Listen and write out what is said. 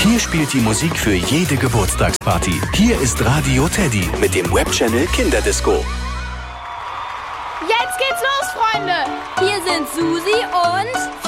Hier spielt die Musik für jede Geburtstagsparty. Hier ist Radio Teddy mit dem Webchannel Kinderdisco. Jetzt geht's los, Freunde! Hier sind Susi und